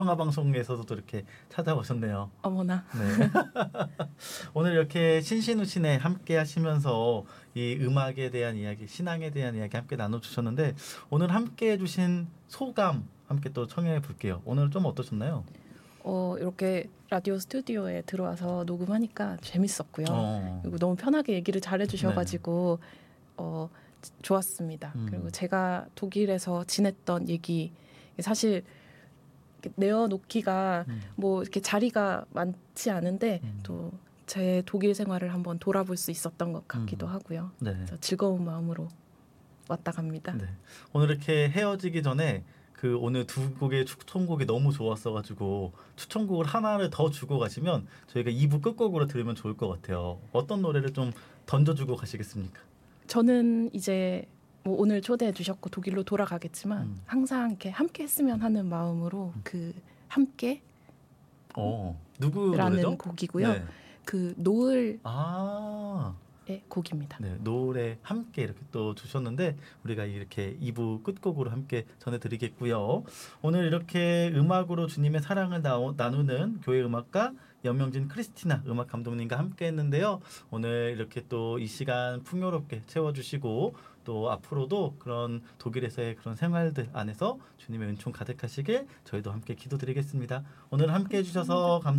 평화 방송에서도 또 이렇게 찾아오셨네요. 어머나. 네. 오늘 이렇게 신신우신에 함께 하시면서 이 음악에 대한 이야기, 신앙에 대한 이야기 함께 나눠주셨는데 오늘 함께 해주신 소감 함께 또 청해 볼게요. 오늘 좀 어떠셨나요? 이렇게 라디오 스튜디오에 들어와서 녹음하니까 재밌었고요. 어. 그리고 너무 편하게 얘기를 잘해주셔가지고 좋았습니다. 그리고 제가 독일에서 지냈던 얘기 사실 이렇게 내어놓기가 뭐 이렇게 자리가 많지 않은데 또 제 독일 생활을 한번 돌아볼 수 있었던 것 같기도 하고요. 네. 그래서 즐거운 마음으로 왔다 갑니다. 네. 오늘 이렇게 헤어지기 전에 그 오늘 두 곡의 추천곡이 너무 좋았어가지고 추천곡을 하나를 더 주고 가시면 저희가 2부 끝곡으로 들으면 좋을 것 같아요. 어떤 노래를 좀 던져주고 가시겠습니까? 저는 이제 뭐 오늘 초대해 주셨고 독일로 돌아가겠지만 항상 이렇게 함께 했으면 하는 마음으로 그 함께 누구 라는 노래죠? 곡이고요. 네. 그 노을의 아, 곡입니다. 네, 노래 함께 이렇게 또 주셨는데 우리가 이렇게 2부 끝곡으로 함께 전해드리겠고요. 오늘 이렇게 음악으로 주님의 사랑을 나누는 교회 음악가 연명진 크리스티나 음악 감독님과 함께 했는데요. 오늘 이렇게 또 이 시간 풍요롭게 채워주시고 또 앞으로도 그런 독일에서의 그런 생활들 안에서 주님의 은총 가득하시길 저희도 함께 기도드리겠습니다. 오늘 함께 해주셔서 감사합니다.